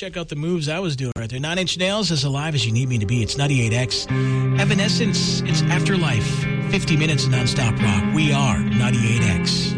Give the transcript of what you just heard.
Check out the moves I was doing right there. 9 Inch Nails, as alive as you need me to be. It's 98X. Evanescence, it's Afterlife. 50 minutes of nonstop rock. We are 98X.